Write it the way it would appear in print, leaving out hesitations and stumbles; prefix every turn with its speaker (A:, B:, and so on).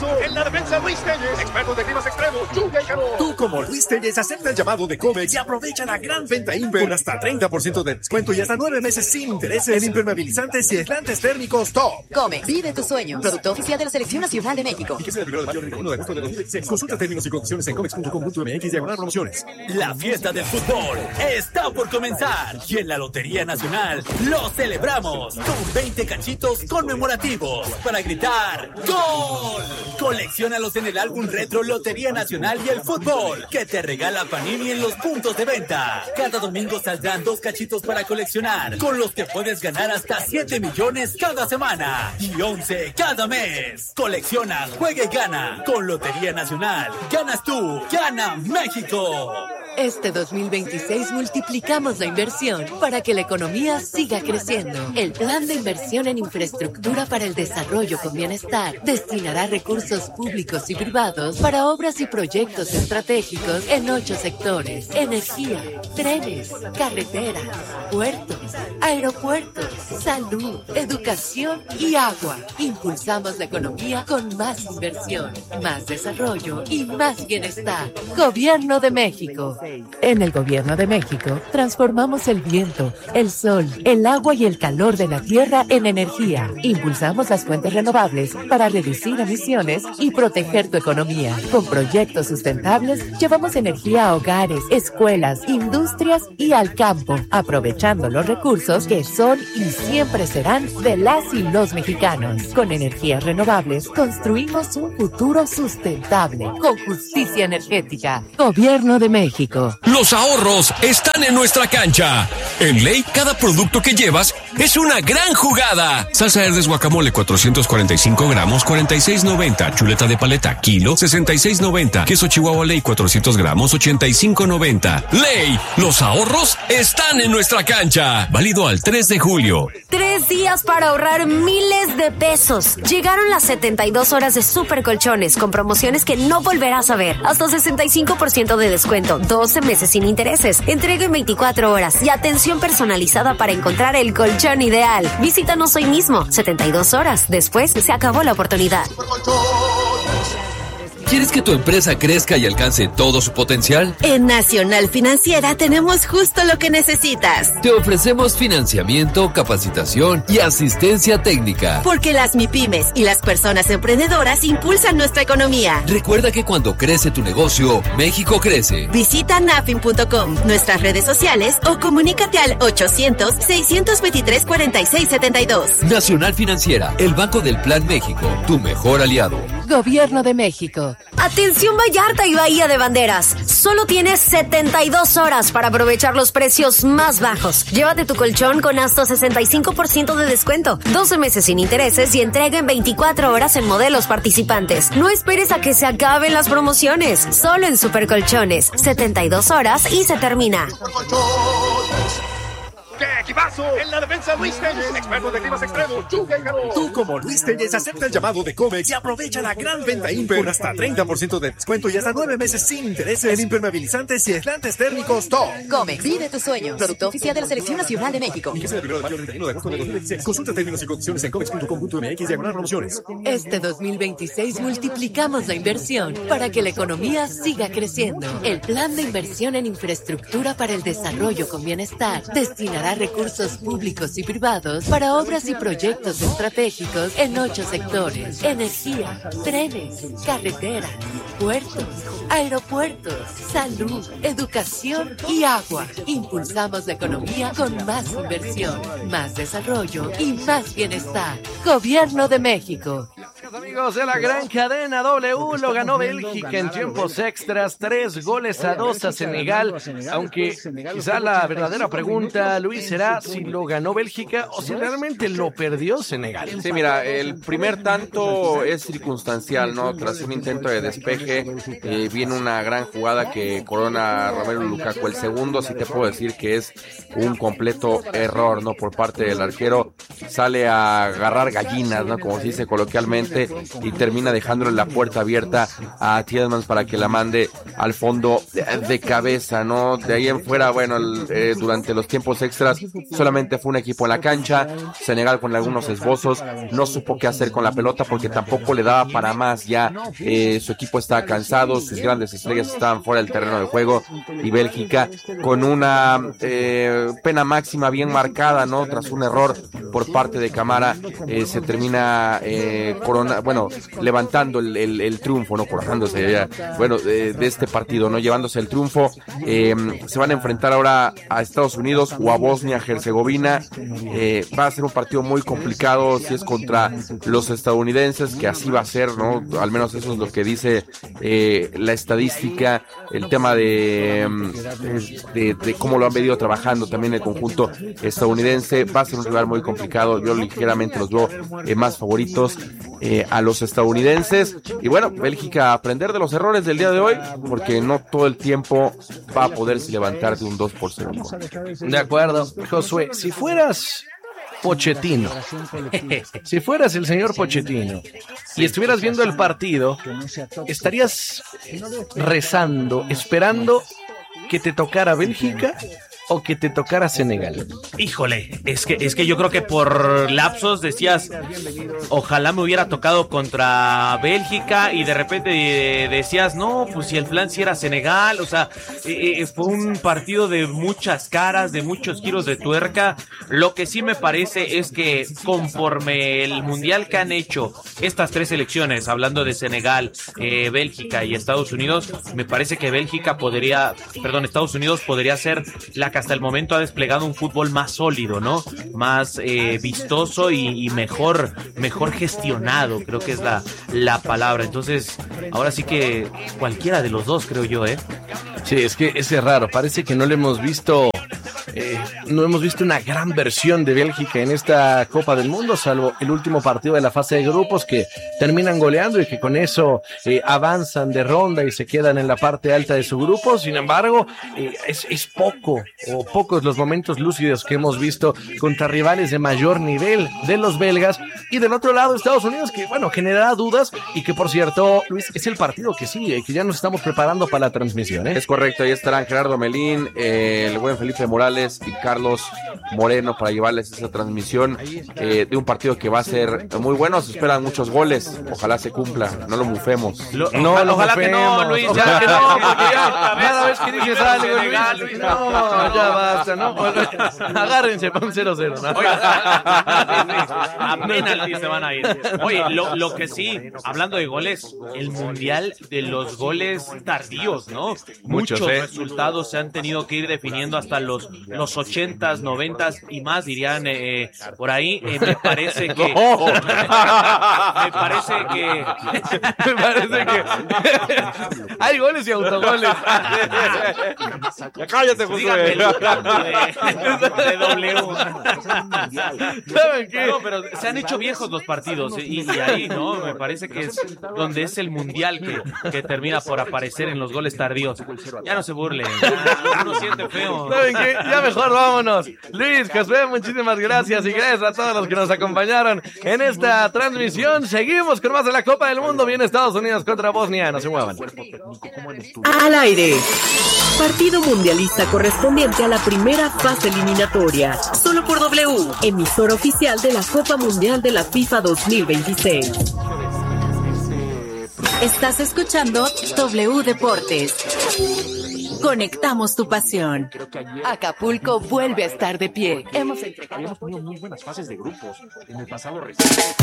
A: Equipazo en la defensa Luis Telles, expertos de climas extremos, lluvia y calor. Tú como Luis Telles acepta el llamado de Comex y aprovecha la gran venta Imper con hasta 30% de descuento y hasta 9 meses sin intereses en impermeabilizantes y aislantes térmicos top.
B: Comex, vive tus sueños. Producto oficial de la Selección Nacional de México.
A: Y que sea el 1 de mayo al 31 de agosto de 2016. Consulta términos y condiciones en comex.com.mx/promociones.
C: La fiesta del fútbol está por comenzar y en la Lotería Nacional lo celebramos con 20 cachitos conmemorativos para gritar ¡Gol! Colecciónalos en el álbum retro Lotería Nacional y el fútbol que te regala Panini en los puntos de venta. Cada domingo saldrán 2 cachitos para coleccionar, con los que puedes ganar hasta 7 millones cada semana y 11 cada mes. Colecciona, juega y gana. Con Lotería Nacional, ganas tú, gana México.
D: Este 2026 multiplicamos la inversión para que la economía siga creciendo. El Plan de Inversión en Infraestructura para el Desarrollo con Bienestar destinará recursos públicos y privados para obras y proyectos estratégicos en 8 sectores: energía, trenes, carreteras, puertos, aeropuertos, salud, educación y agua. Impulsamos la economía con más inversión, más desarrollo y más bienestar. Gobierno de México. En el Gobierno de México, transformamos el viento, el sol, el agua y el calor de la tierra en energía. Impulsamos las fuentes renovables para reducir emisiones y proteger tu economía. Con proyectos sustentables, llevamos energía a hogares, escuelas, industrias y al campo, aprovechando los recursos que son y siempre serán de las y los mexicanos. Con energías renovables, construimos un futuro sustentable, con justicia energética. Gobierno de México.
E: Los ahorros están en nuestra cancha. En Ley, cada producto que llevas es una gran jugada. Salsa Herdes guacamole 445 gramos, 46.90. Chuleta de paleta, kilo, 66.90. Queso Chihuahua Ley 400 gramos, 85.90. Ley, los ahorros están en nuestra cancha. Válido al 3 de julio.
F: 3 días para ahorrar miles de pesos. Llegaron las 72 horas de Super Colchones con promociones que no volverás a ver. Hasta 65% de descuento, 12 meses sin intereses, entrega en 24 horas y atención personalizada para encontrar el colchón ideal. Visítanos hoy mismo. 72 horas. Después se acabó la oportunidad.
G: ¿Quieres que tu empresa crezca y alcance todo su potencial?
H: En Nacional Financiera tenemos justo lo que necesitas.
G: Te ofrecemos financiamiento, capacitación y asistencia técnica.
H: Porque las MIPYMES y las personas emprendedoras impulsan nuestra economía.
G: Recuerda que cuando crece tu negocio, México crece.
H: Visita nafin.com, nuestras redes sociales o comunícate al 800-623-4672.
G: Nacional Financiera, el Banco del Plan México, tu mejor aliado.
D: Gobierno de México.
F: Atención Vallarta y Bahía de Banderas. Solo tienes 72 horas para aprovechar los precios más bajos. Llévate tu colchón con hasta 65% de descuento, 12 meses sin intereses y entrega en 24 horas en modelos participantes. No esperes a que se acaben las promociones. Solo en Supercolchones. 72 horas y se termina.
A: ¡Qué equipazo! En la defensa Luis Telles, expertos de climas extremos, lluvia y calor. Tú como Luis Telles acepta el llamado de Comex y aprovecha la gran venta Imper con hasta 30% de descuento y hasta 9 meses sin intereses en impermeabilizantes y aislantes térmicos top.
B: Comex, vive tus sueños. Producto oficial de la Selección Nacional de México.
A: Y que sea el 1 de mayo al 31 de agosto de 2016. Consulta términos y condiciones en comex.com.mx/promociones.
D: Este 2026 multiplicamos la inversión para que la economía siga creciendo. El Plan de Inversión en Infraestructura para el Desarrollo con Bienestar destinará recursos públicos y privados para obras y proyectos estratégicos en 8 sectores: energía, trenes, carreteras, puertos, aeropuertos, salud, educación y agua. Impulsamos la economía con más inversión, más desarrollo y más bienestar. Gobierno de México.
I: Amigos de la gran cadena W, lo ganó Bélgica en tiempos extras, 3-2 a Senegal, aunque quizá la verdadera pregunta, Luis, será si lo ganó Bélgica o si realmente lo perdió Senegal.
J: Sí, mira, el primer tanto es circunstancial, ¿no? Tras un intento de despeje, viene una gran jugada que corona Romelu Lukaku. El segundo, sí te puedo decir que es un completo error, ¿no? Por parte del arquero, sale a agarrar gallinas, ¿no? Como se dice coloquialmente, y termina dejándole la puerta abierta a Tielemans para que la mande al fondo de cabeza, ¿no? De ahí en fuera, bueno, durante los tiempos extras solamente fue un equipo en la cancha. Senegal con algunos esbozos no supo qué hacer con la pelota porque tampoco le daba para más ya. Su equipo estaba cansado, sus grandes estrellas estaban fuera del terreno de juego, y Bélgica con una pena máxima bien marcada, ¿no? Tras un error por parte de Camara, se termina levantando el triunfo, no coronándose ya, bueno, de este partido, no llevándose el triunfo. Se van a enfrentar ahora a Estados Unidos o a Bosnia-Herzegovina. Va a ser un partido muy complicado si es contra los estadounidenses, que así va a ser, ¿no? Al menos eso es lo que dice la estadística, el tema de cómo lo han venido trabajando también el conjunto estadounidense. Va a ser un rival muy complicado. Yo ligeramente los veo más favoritos a los estadounidenses. Y bueno, Bélgica a aprender de los errores del día de hoy, porque no todo el tiempo va a poderse levantar de un 2-0.
I: De acuerdo, Josué, si fueras Pochettino, si fueras el señor Pochettino y estuvieras viendo el partido, estarías rezando, esperando que te tocara Bélgica o que te tocara Senegal.
K: Híjole, es que yo creo que por lapsos decías, ojalá me hubiera tocado contra Bélgica, y de repente decías, no, pues si el plan sí era Senegal. O sea, fue un partido de muchas caras, de muchos giros de tuerca. Lo que sí me parece es que conforme el mundial que han hecho estas tres selecciones, hablando de Senegal, Bélgica y Estados Unidos, me parece que Estados Unidos podría ser la que hasta el momento ha desplegado un fútbol más sólido, ¿no? Más vistoso y mejor gestionado, creo que es la palabra. Entonces, ahora sí que cualquiera de los dos, creo yo, ¿eh?
I: Sí, es que es raro, parece que no le hemos visto... no hemos visto una gran versión de Bélgica en esta Copa del Mundo, salvo el último partido de la fase de grupos, que terminan goleando y que con eso avanzan de ronda y se quedan en la parte alta de su grupo. Sin embargo, es pocos los momentos lúcidos que hemos visto contra rivales de mayor nivel de los belgas. Y del otro lado, Estados Unidos, que bueno, generará dudas, y que por cierto, Luis, es el partido que sigue, que ya nos estamos preparando para la transmisión, ¿eh?
J: Es correcto, ahí estarán Gerardo Melín, el buen Felipe Morales y Carlos Moreno para llevarles esa transmisión de un partido que va a ser muy bueno. Se esperan muchos goles, ojalá se cumpla, no lo bufemos.
K: Ojalá que no, Luis, ya que no, porque ya
I: cada vez que dices algo, Luis, no, ya basta, ¿no? Agárrense para un 0-0, ¿no?
K: A penalti se van a ir. Oye, lo que sí, hablando de goles, el mundial de los goles tardíos, ¿no? Muchos resultados se han tenido que ir definiendo hasta los 80s, 90s y más, dirían por ahí. Me parece que
I: hay goles y autogoles.
J: Cállate, Josué.
K: De W.
I: ¿Saben qué?
K: No, pero se han hecho viejos los partidos, y ahí, ¿no? Me parece que es donde es el mundial que termina por aparecer en los goles tardíos. Ya no se burlen, uno siente feo.
I: ¿Saben qué? Ya mejor vámonos. Luis, Josué, muchísimas gracias, y gracias a todos los que nos acompañaron en esta transmisión. Seguimos con más de la Copa del Mundo. Viene Estados Unidos contra Bosnia. No se muevan.
H: Al aire. Partido mundialista correspondiente a la primera fase eliminatoria. Solo por W, emisor oficial de la Copa Mundial de la FIFA 2026.
B: Estás escuchando W Deportes. Conectamos tu pasión. Acapulco vuelve a estar de pie.
A: Habíamos tenido muy buenas fases de grupos en el pasado reciente.